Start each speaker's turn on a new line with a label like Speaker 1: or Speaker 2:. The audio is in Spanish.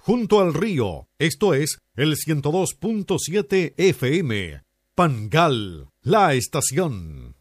Speaker 1: junto al río. Esto es el 102.7 FM. Pangal, la estación.